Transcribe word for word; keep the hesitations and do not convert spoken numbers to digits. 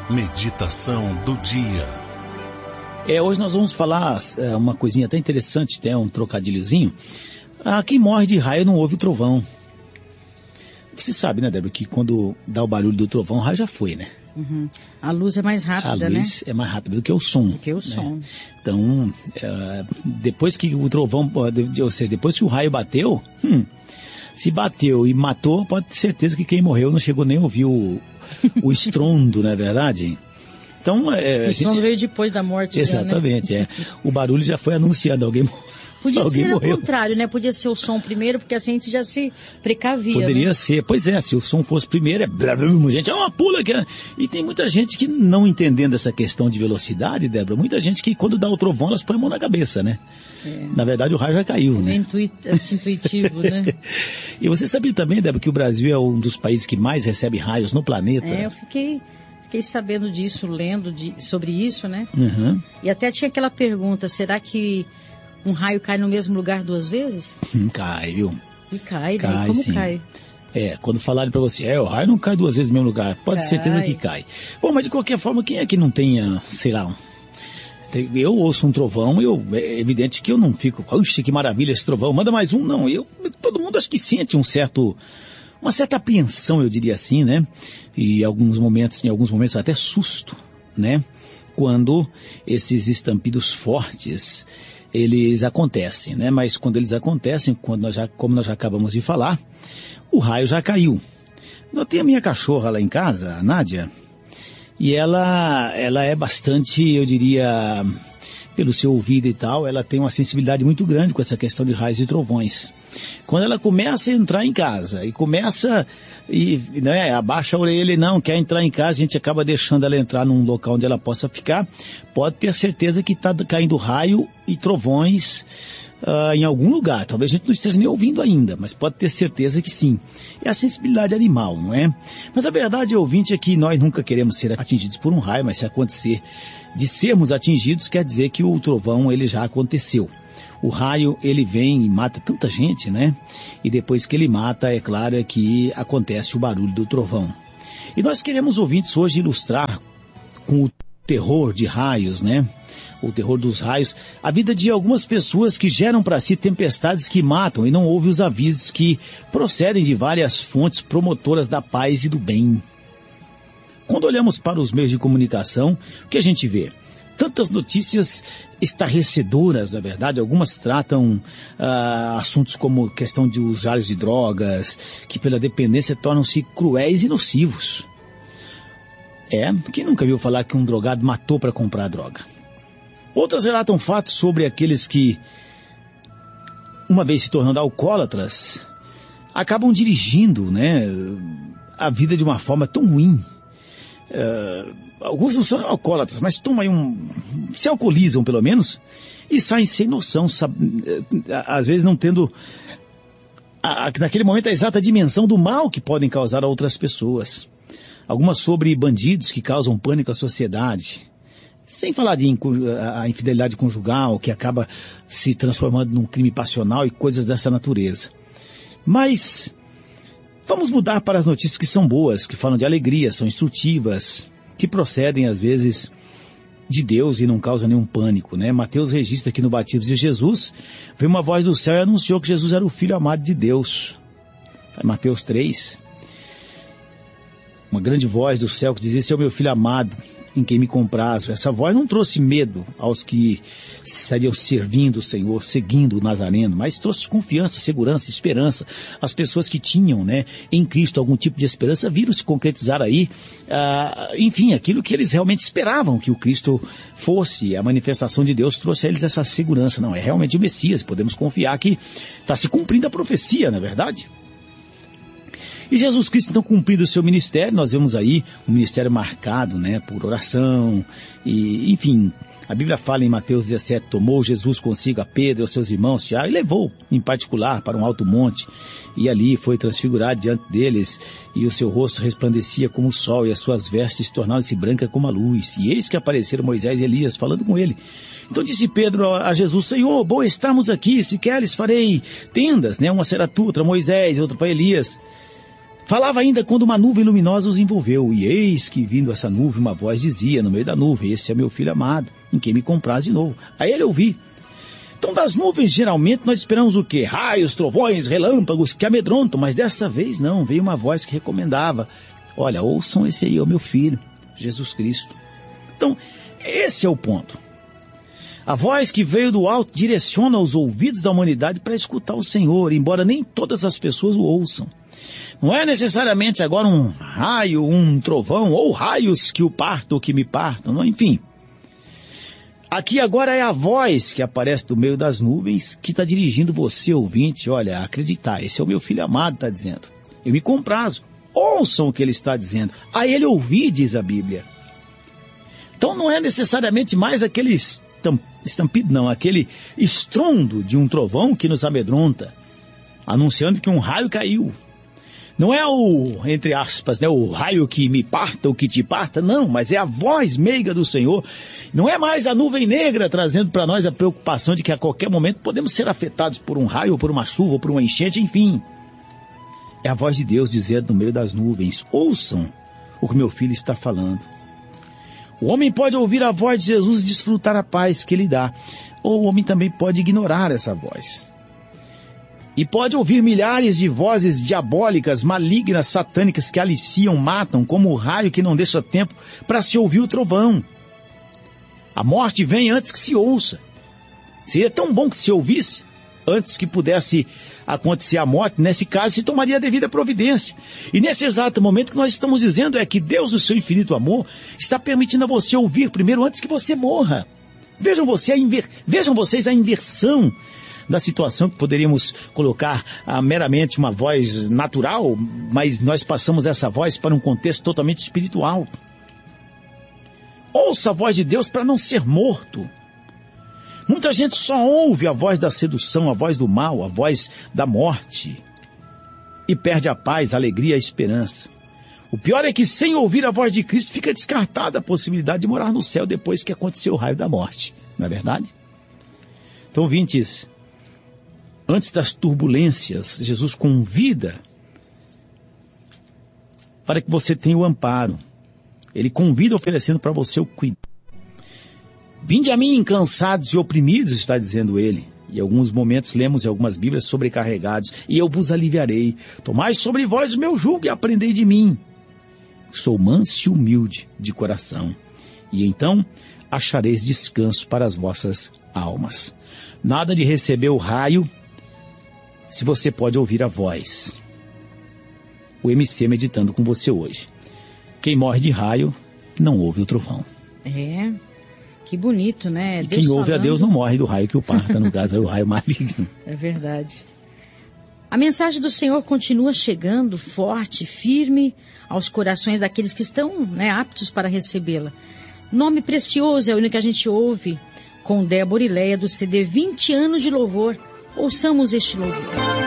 Meditação do dia. É, hoje nós vamos falar é, uma coisinha até interessante, tem um trocadilhozinho. Ah, quem morre de raio não ouve o trovão. Você sabe, né, Débora, que quando dá o barulho do trovão, o raio já foi, né? Uhum. A luz é mais rápida, né? A luz né? é mais rápida do que o som. Do que o né? som. Então, é, depois que o trovão, ou seja, depois que o raio bateu, hum, se bateu e matou, pode ter certeza que quem morreu não chegou nem a ouvir o, o estrondo, não é verdade? Então, é, o estrondo gente... veio depois da morte. Exatamente, já, né? é. O barulho já foi anunciando, alguém morreu. Podia Alguém ser morreu. ao contrário, né? Podia ser o som primeiro, porque assim a gente já se precavia. Poderia né? ser. Pois é, se o som fosse primeiro, é blá, blá, blá, gente, é uma pula aqui. E tem muita gente que não entendendo essa questão de velocidade, Débora, muita gente que quando dá o trovão, elas põem a mão na cabeça, né? É. Na verdade, o raio já caiu, é né? Intuitivo, né? E você sabia também, Débora, que o Brasil é um dos países que mais recebe raios no planeta? É, eu fiquei... Fiquei sabendo disso, lendo de, sobre isso, né? Uhum. E até tinha aquela pergunta, será que um raio cai no mesmo lugar duas vezes? Hum, cai, viu? E cai, cai né? Como sim. cai? É, quando falarem pra você, é, o raio não cai duas vezes no mesmo lugar, pode ter certeza que cai. Bom, mas de qualquer forma, quem é que não tenha, sei lá, um... eu ouço um trovão, eu, é evidente que eu não fico, puxa, que maravilha esse trovão, manda mais um, não. Eu, todo mundo acho que sente um certo... uma certa apreensão, eu diria assim, né? E alguns momentos, em alguns momentos até susto, né? Quando esses estampidos fortes, eles acontecem, né? Mas quando eles acontecem, quando nós já, como nós já acabamos de falar, o raio já caiu. Eu tenho a minha cachorra lá em casa, a Nádia, e ela, ela é bastante, eu diria... pelo seu ouvido e tal, ela tem uma sensibilidade muito grande com essa questão de raios e trovões. Quando ela começa a entrar em casa e começa, e né, abaixa a orelha e não quer entrar em casa, a gente acaba deixando ela entrar num local onde ela possa ficar, pode ter certeza que está caindo raio e trovões uh, em algum lugar. Talvez a gente não esteja nem ouvindo ainda, mas pode ter certeza que sim. É a sensibilidade animal, não é? Mas a verdade, ouvinte, é que nós nunca queremos ser atingidos por um raio, mas se acontecer de sermos atingidos, quer dizer que o trovão, ele já aconteceu. O raio, ele vem e mata tanta gente, né? E depois que ele mata, é claro, é que acontece o barulho do trovão. E nós queremos, ouvintes, hoje ilustrar com o terror de raios, né? O terror dos raios, a vida de algumas pessoas que geram para si tempestades que matam e não ouvem os avisos que procedem de várias fontes promotoras da paz e do bem. Quando olhamos para os meios de comunicação, o que a gente vê? Tantas notícias estarrecedoras, na verdade, algumas tratam ah, assuntos como questão de usuários de drogas, que pela dependência tornam-se cruéis e nocivos. É, quem nunca viu falar que um drogado matou para comprar droga? Outras relatam fatos sobre aqueles que, uma vez se tornando alcoólatras, acabam dirigindo, né, a vida de uma forma tão ruim. Uh, alguns não são alcoólatras, mas tomam aí um... se alcoolizam pelo menos e saem sem noção, sabe, às vezes não tendo a, a, naquele momento a exata dimensão do mal que podem causar a outras pessoas. Algumas sobre bandidos que causam pânico à sociedade, sem falar de a infidelidade conjugal que acaba se transformando num crime passional e coisas dessa natureza. Mas vamos mudar para as notícias que são boas, que falam de alegria, são instrutivas, que procedem às vezes de Deus e não causam nenhum pânico, né? Mateus registra que no batismo de Jesus, veio uma voz do céu e anunciou que Jesus era o Filho amado de Deus. Mateus três. Uma grande voz do céu que dizia, esse é o meu Filho amado, em quem me comprazo. Essa voz não trouxe medo aos que estariam servindo o Senhor, seguindo o Nazareno, mas trouxe confiança, segurança, esperança. As pessoas que tinham, né, em Cristo algum tipo de esperança viram se concretizar aí, ah, enfim, aquilo que eles realmente esperavam que o Cristo fosse. A manifestação de Deus trouxe a eles essa segurança. Não, é realmente o Messias, podemos confiar que está se cumprindo a profecia, não é verdade? E Jesus Cristo, então, cumprindo o seu ministério, nós vemos aí um ministério marcado, né, por oração, e, enfim, a Bíblia fala em Mateus dezessete, tomou Jesus consigo a Pedro e aos seus irmãos, Tiago, e levou, em particular, para um alto monte, e ali foi transfigurado diante deles, e o seu rosto resplandecia como o sol, e as suas vestes tornaram-se brancas como a luz, e eis que apareceram Moisés e Elias, falando com ele. Então disse Pedro a Jesus, Senhor, bom estarmos aqui, se queres farei tendas, né, uma será tua, outra Moisés, outra para Elias. Falava ainda quando uma nuvem luminosa os envolveu, e eis que, vindo essa nuvem, uma voz dizia no meio da nuvem: esse é meu filho amado, em quem me compraz de novo. Aí ele ouvi. Então, das nuvens, geralmente, nós esperamos o quê? Raios, trovões, relâmpagos que amedrontam, mas dessa vez não, veio uma voz que recomendava: olha, ouçam esse aí, é o meu filho, Jesus Cristo. Então, esse é o ponto. A voz que veio do alto direciona os ouvidos da humanidade para escutar o Senhor, embora nem todas as pessoas o ouçam. Não é necessariamente agora um raio, um trovão, ou raios que o partam ou que me partam, não, enfim. Aqui agora é a voz que aparece do meio das nuvens que está dirigindo você, ouvinte, olha, a acreditar, esse é o meu filho amado, está dizendo. Eu me comprazo, ouçam o que ele está dizendo. A ele ouvi, diz a Bíblia. Então não é necessariamente mais aquele estampido, não, aquele estrondo de um trovão que nos amedronta, anunciando que um raio caiu. Não é o, entre aspas, né, o raio que me parta, o que te parta, não, mas é a voz meiga do Senhor. Não é mais a nuvem negra trazendo para nós a preocupação de que a qualquer momento podemos ser afetados por um raio, ou por uma chuva, ou por uma enchente, enfim. É a voz de Deus dizendo no meio das nuvens: ouçam o que meu filho está falando. O homem pode ouvir a voz de Jesus e desfrutar a paz que ele dá, ou o homem também pode ignorar essa voz. E pode ouvir milhares de vozes diabólicas, malignas, satânicas que aliciam, matam, como o raio que não deixa tempo para se ouvir o trovão. A morte vem antes que se ouça. Seria tão bom que se ouvisse, antes que pudesse acontecer a morte. Nesse caso, se tomaria a devida providência. E nesse exato momento que nós estamos dizendo é que Deus, no seu infinito amor, está permitindo a você ouvir primeiro antes que você morra. Vejam, você a inver... Vejam vocês a inversão da situação, que poderíamos colocar ah, meramente uma voz natural, mas nós passamos essa voz para um contexto totalmente espiritual. Ouça a voz de Deus para não ser morto. Muita gente só ouve a voz da sedução, a voz do mal, a voz da morte, e perde a paz, a alegria e a esperança. O pior é que, sem ouvir a voz de Cristo, fica descartada a possibilidade de morar no céu depois que aconteceu o raio da morte. Não é verdade? Então, ouvintes, antes das turbulências, Jesus convida para que você tenha o amparo. Ele convida oferecendo para você o cuidado. Vinde a mim, cansados e oprimidos, está dizendo ele. E em alguns momentos lemos em algumas bíblias sobrecarregados. E eu vos aliviarei. Tomai sobre vós o meu jugo e aprendei de mim. Sou manso e humilde de coração. E então achareis descanso para as vossas almas. Nada de receber o raio, se você pode ouvir a voz. O M C meditando com você hoje. Quem morre de raio, não ouve o trovão. É, que bonito, né? E quem ouve a Deus não morre do raio que o parta, no caso é o raio maligno. É verdade. A mensagem do Senhor continua chegando forte, firme, aos corações daqueles que estão, né, aptos para recebê-la. Nome precioso é o único que a gente ouve com Débora e Leia do C D vinte anos de louvor. Ouçamos este louvor.